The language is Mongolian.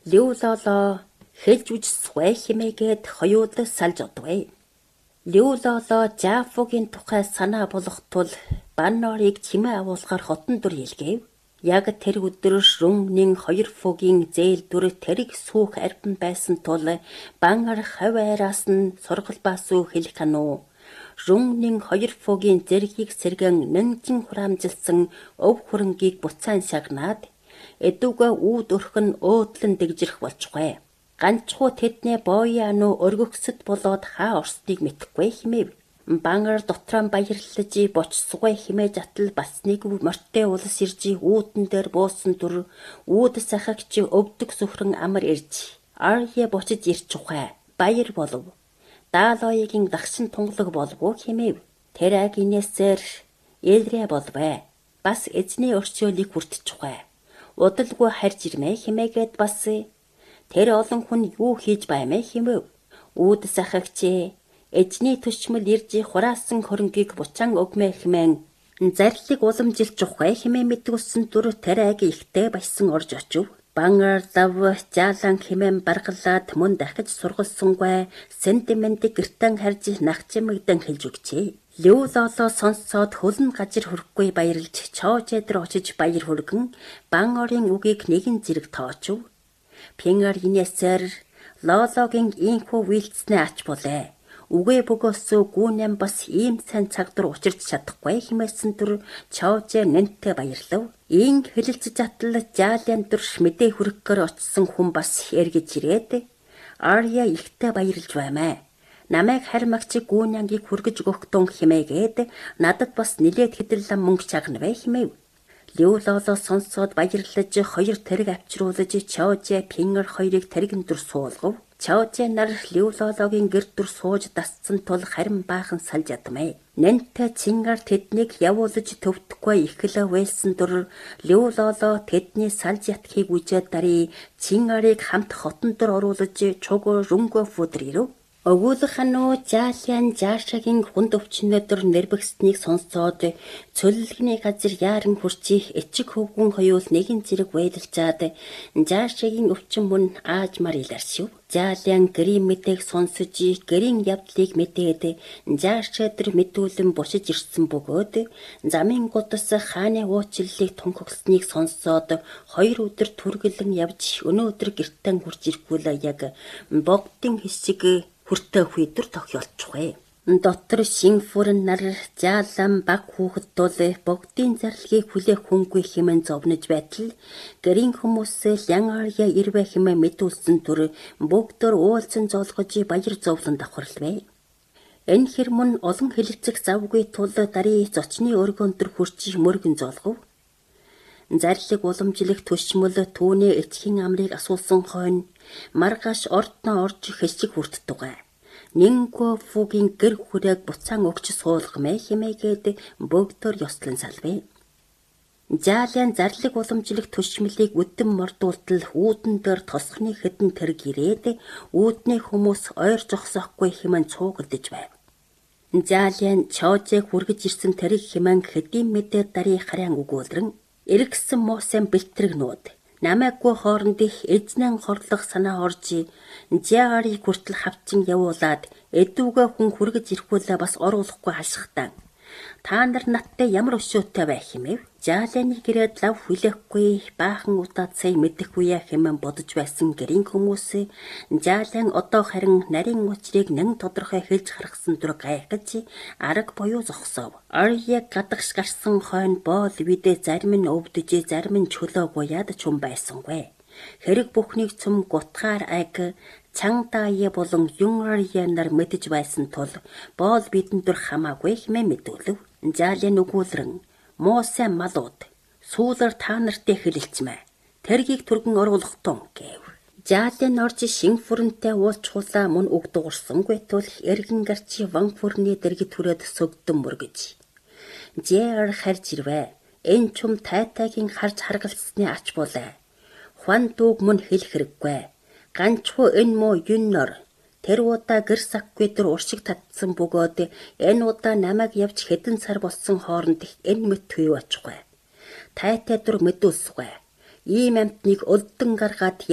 Леололоо хэлж үжсгүй хэмээгээд хоёулаа салж одвэ. Леололоо Жаафугийн тухай санаа болгох тул Баннорыг чимээ агуулгаар хотон дур хэлгээв. Яг тэр өдөр Румнийн 2 фугийн зээлдүр тэрэг сүүх арбан байсан тул Баннар хавь айраас нь сургалбаасуу хэлэх хануу. Румнийн 2 фугийн зэргийг сэргэн нэнжин хураамжилсан өв хөрөнгийг буцаан шагнаад эдүгэ үүд өрхөн өөдлөн дэгжрэх болчихвэ. Ганчхуу тэдний бояану өргөксөд болоод хаа орсныг мэдэхгүй хэмэв. Баннар дотроо баярлаж бочсгүй хэмээж атал бас нэг морьтой улс ирж үүдэн дээр буусан дүр үүд сахагч өвдөг сүхрэн амар ирж Арья бочиж ирч ухаа баяр болов. Даалоигийн дагшин тунгалаг болов хэмэв. Тэр агинесээр элрэ болвэ. Бас эзний өршөөлийг хүртэж ухаа. Удалгүй харж ирмэ хэмээгээд бас тэр олон хүн юу хийж баймэ хэмэв. Үүд сахагч эзний төчмөл ирж хураасан хөрөнгийг буцаан өгмэ хэмээн зарлиг уламжилж ухаа хэмээн мэдгүүлсэн дүр тэр аги ихтэй баясан орж очив. Баннар лав жаалан хэмээн баргалаад мөн дахиж сургалсангүй сентиментик гэртэн харж нахчимэгдэн хэлж өгчээ. Леололоо сонсоод хөлн гажир хөрөхгүй баярлж чоожэдэр очиж баяр хүргэн Баннарын үгийг нэгэн зэрэг тоочив. Пингар инээсээр Лологийн инхүү вилдснээ ач болээ. Үгээ бөгөөсөө гүнэм бас ийм сайн цагдр учирч чадахгүй хэмээсэн түр чоожэ нэнтэ баярлав. Ийн хэлэлцэж атал жаалын дүрш мэдээ хүргэхээр очсон хүн бас эргэж ирээд Арья ихтэй баярлж баймаа. Намайг хармагч гүнянгийг хүргэж өгөх тун хэмээгээд надад бас нилээд хэдэллэн мөнгө чагнавэ хэмэв. Леололоо сонсоод баярлаж 2 тэрэг авчруулж чоожэ Пингар 2-ыг тэрэгэн дүр суулгав. Чоожэ нар Леолологийн гэр дүр сууж дассан тул харин баахан салж ядмай. Нэнтэ Чингар тэднийг явуулж төвдөхгүй ихлэ байсан дүр Леололоо тэдний салж ятхийг үжээд дарий Чингарыг хамт хотон дор оруулж чуг рөнгө фүдэр ирв. Өгүүлэх хануу жаалын жаашагийн хүнд өвчнөдөр нэрбэгснийг сонсоод цөллөгний газар яаран хурцих эцэг хөвгүн хоёул нэгэн зэрэг вэдэлчаад жаашагийн өвчин мөн ааж мар илэршив. Жаалын гэрийн мэдээг сонсож гэрийн явдлыг мэдээд жаашаадэр мэдүүлэн бушиж ирсэн бөгөөд замын гудас хааны уучлалыг тунхагласныг сонсоод 2 өдөр түргэлэн явж өнөөдөр гэртэн хурж ирэхгүйл яг богдын хэсэг хүртээ хүйтэр тохиолцчихвэ. Дотор шинфүрэн нар жаалан баг хүүхэд тул богдын зарлигийг хүлээх хүнгүй хэмээн зовнож байтал гэрийн хүмүүс Лян Арья ирвэ хэмээн мэдүүлсэн түр бүгдөө уулзан золгож баяр зовлон давхарлвэ. Энэ хэр мөн олон хэлэлцэх завгүй тул дарий зочны өргөөндөр хүрч мөргөн золгов. Зарлиг уламжлах төшмөл түүний эцгийн амрыг асуусан хойно маргааш ордноо орж хэсэг хүртдэг. Нингөө фугийн гэр хүрээг буцаан өгч суулгамэ хэмээгээд бүгдөө ёслон салвэ. Жаалын зарлиг уламжлах төшмөлийг үдэн мордуултал үүдэн дээр тосхны хэдэн тэрэг ирээд үүдний хүмүүс ойр зогсоохгүй хэмээн цуугалдаж байв. Жаалын чоожэг хүргэж ирсэн тэрэг хэмээн хэдийн мэдээ дарий харяан өгүүлрэн эргэсэн муусан бэлтрэгнүүд намайггүй хооронд их эзнэн хорлох санаа орж Жаарыг хүртэл хавчин явуулаад эдүүгээ хүн хүргэж ирэхгүйлээ бас оруулахгүй хашхтаа. Та нар надтай ямар өшөөтэй байх хэмэв? Жааланы гэрээд лав хүлээхгүй баахан удаад сая мэдэх үе хэмээн бодож байсан гэрийн хүмүүс жаалан одоо харин нарийн учрыг нэн тодорхой хэлж харгасан дүр гайхаж арга буюу зогсов. Арьяг гадагш гарсан хойно боол видэ зарим нь өвдөж зарим нь чөлөөгүй яд ч юм байсангүй. Хэрэг бүхнийг цөм гутгаар аг Чангдаа болон Юн Арья нар мэдэж байсан тул боол бидэнд дүр хамаагүй хэмээн мэдүүлв. Жаалын өгүүлрэн муусай малууд сүүлэр та нартай хэлэлцмэ. Тэргийг түргэн оруулах тун гэв. Жаалын орж шинфүрэнтэй уулзхуулаа мөн үг дуурсангүй тул эргэн гарчи ванфүрний дэргэд түрээд сөгдөн мөргөж. Жээр харж ирвэ. Энэ чум тайтайгийн харж харгалцсны ач болоо. Хуан дүүг мөн хэлэх хэрэггүй. Ганчхуу энэ муу юннор тэр удаа гэр сакгүй дөр уршиг татсан бөгөөд энэ удаа намайг явж хэдэн сар болсон хооронд энэ мэт төвөө очихгүй. Тайтай дөр мэдүүлсгүй. Ийм амтныг өлдөн гаргаад